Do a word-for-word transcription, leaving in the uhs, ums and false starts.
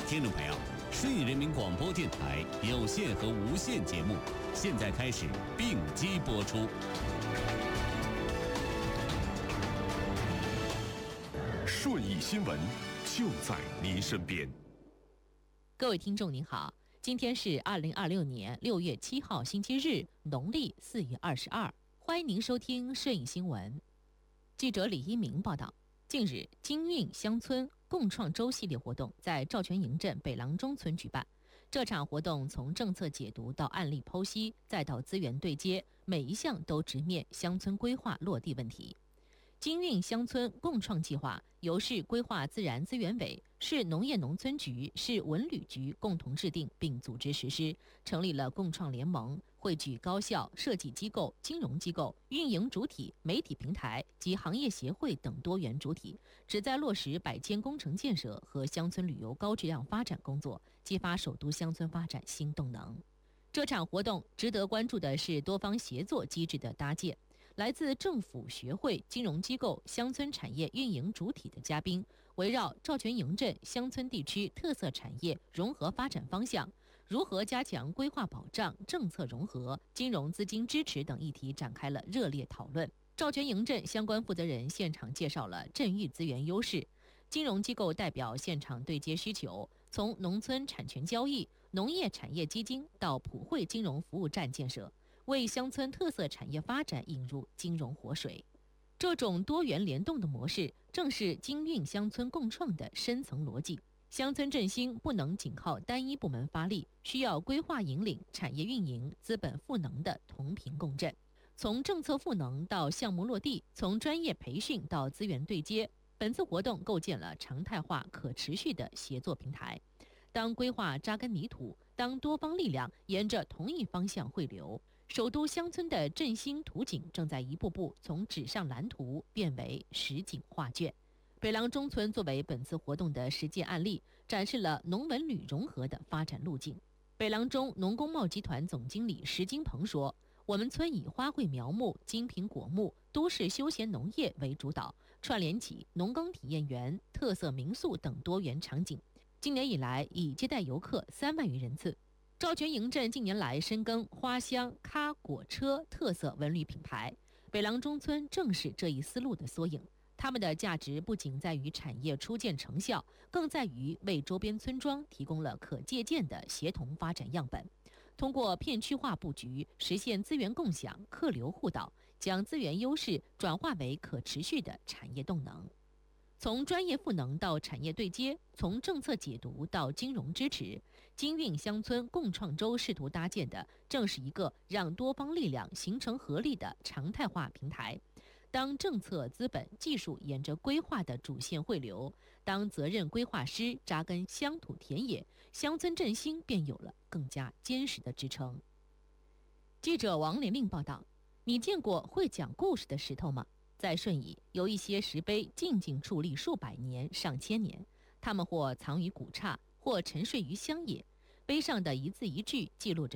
听众朋友，顺义人民广播电台有线和无线节目现在开始并机播出。 顺义新闻就在您身边。 各位听众您好，今天是二零二六年六月七号星期日，农历四月二十二，欢迎您收听顺义新闻。记者李一鸣报道，近日京韵乡村共创周系列活动在赵全营镇北郎中村举办。这场活动从政策解读到案例剖析，再到资源对接，每一项都直面乡村规划落地问题。京韵乡村共创计划由市规划自然资源委、市农业农村局、市文旅局共同制定并组织实施，成立了共创联盟，汇聚高校、设计机构、金融机构、运营主体、媒体平台及行业协会等多元主体，旨在落实百千工程建设和乡村旅游高质量发展工作，激发首都乡村发展新动能。这场活动值得关注的是多方协作机制的搭建。来自政府、学会、金融机构、乡村产业运营主体的嘉宾，围绕赵全营镇乡村地区特色产业融合发展方向、如何加强规划保障、政策融合、金融资金支持等议题展开了热烈讨论。赵全营镇相关负责人现场介绍了镇域资源优势，金融机构代表现场对接需求，从农村产权交易、农业产业基金到普惠金融服务站建设，为乡村特色产业发展引入金融活水。这种多元联动的模式，正是京韵乡村共创的深层逻辑。乡村振兴不能仅靠单一部门发力，需要规划引领、产业运营、资本赋能的同频共振。从政策赋能到项目落地，从专业培训到资源对接，本次活动构建了常态化、可持续的协作平台。当规划扎根泥土，当多方力量沿着同一方向汇流，首都乡村的振兴图景正在一步步从纸上蓝图变为实景画卷。北郎中村作为本次活动的实践案例，展示了农文旅融合的发展路径。北郎中农工贸集团总经理石金鹏说，我们村以花卉苗木、精品果木、都市休闲农业为主导，串联起农耕体验园、特色民宿等多元场景。今年以来已接待游客三万余人次。赵全营镇近年来深耕花香、咖、果车特色文旅品牌，北郎中村正是这一思路的缩影。他们的价值不仅在于产业初见成效，更在于为周边村庄提供了可借鉴的协同发展样本。通过片区化布局，实现资源共享、客流互导，将资源优势转化为可持续的产业动能。从专业赋能到产业对接，从政策解读到金融支持，京韵乡村共创周试图搭建的正是一个让多方力量形成合力的常态化平台。当政策、资本、技术沿着规划的主线汇流，当责任规划师扎根乡土田野，乡村振兴便有了更加坚实的支撑。记者王玲玲报道，你见过会讲故事的石头吗？在顺义有一些石碑静静矗立数百年、上千年，它们或藏于古刹，或沉睡于乡野，碑上的一字一句记录着